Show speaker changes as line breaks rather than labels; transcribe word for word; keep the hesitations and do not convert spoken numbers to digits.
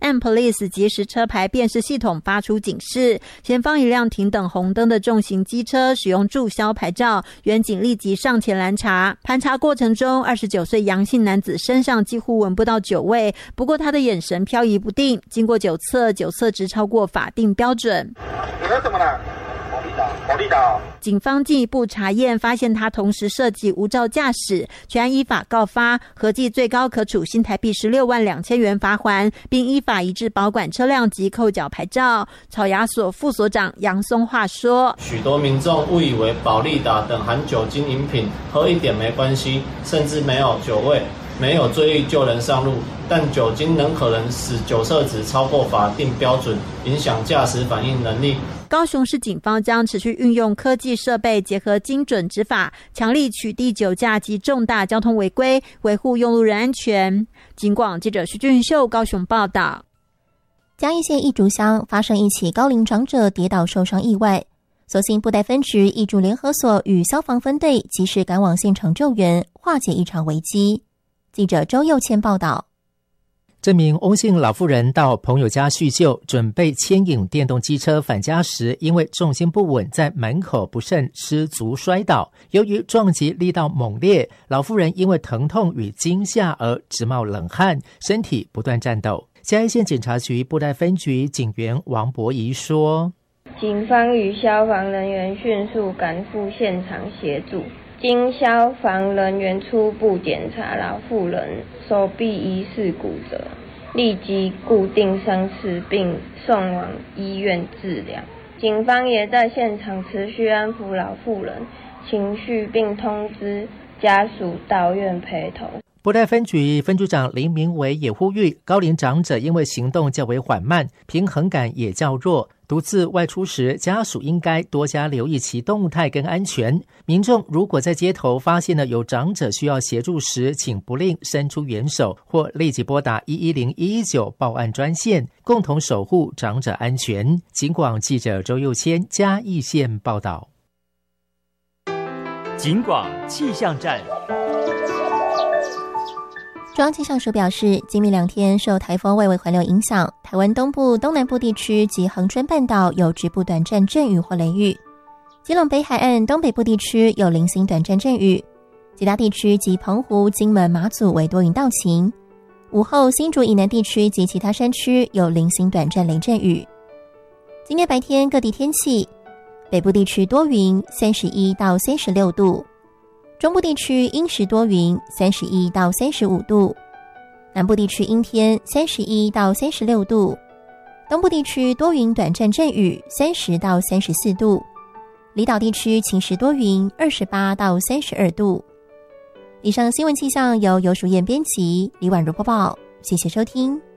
M Police 即时车牌辨识系统发出警示，前方一辆停等红灯的重型机车使用注销牌照，员警立即上前拦查。盘查过程中，二十九岁杨姓男子身上几乎闻不到酒味，不过他的眼神飘移不定，经过酒测，酒测值超过法定标准。
你喝什么呢？保利达。
警方进一步查验，发现他同时涉及无照驾驶，全案依法告发，合计最高可处新台币十六万两千元罚锾，并依法移至保管车辆及扣缴牌照。草衙所副所长杨松化说：
许多民众误以为保利达等含酒精饮品喝一点没关系，甚至没有酒味，没有醉意就能上路，但酒精能可能使酒测值超过法定标准，影响驾驶反应能力。
高雄市警方将持续运用科技设备，结合精准执法，强力取缔酒驾及重大交通违规，维护用路人安全。警广记者徐俊秀高雄报道。
嘉义县义竹乡发生一起高龄长者跌倒受伤意外，所幸布袋分局义竹联合所与消防分队及时赶往现场救援，化解一场危机。记者周佑谦报道。
这名翁姓老妇人到朋友家叙旧，准备牵引电动机车返家时，因为重心不稳，在门口不慎失足摔倒。由于撞击力道猛烈，老妇人因为疼痛与惊吓而直冒冷汗，身体不断颤抖。嘉义县警察局布袋分局警员王博仪说：
警方与消防人员迅速赶赴现场协助，经消防人员初步检查，老妇人手臂疑似骨折，立即固定伤势并送往医院治疗。警方也在现场持续安抚老妇人情绪，并通知家属到院陪同。
布袋分局分局长林明伟也呼吁，高龄长者因为行动较为缓慢，平衡感也较弱，独自外出时，家属应该多加留意其动态跟安全。民众如果在街头发现了有长者需要协助时，请不吝伸出援手，或立即拨打一一零一一九报案专线，共同守护长者安全。警广记者周佑谦嘉义县报道。
警广气象站。
中央气象署表示，今明两天受台风外围环流影响，台湾东部、东南部地区及恒春半岛有局部短暂阵雨或雷雨，基隆北海岸东北部地区有零星短暂阵雨，其他地区及澎湖、金门、马祖为多云到晴。午后新竹以南地区及其他山区有零星短暂雷阵雨。今天白天各地天气，北部地区多云，三十一到三十六度。中部地区阴时多云，三十一到三十五度；南部地区阴天，三十一到三十六度；东部地区多云短暂阵雨，三十到三十四度；离岛地区晴时多云，二十八到三十二度。以上新闻气象由游淑燕编辑，李婉如播报，谢谢收听。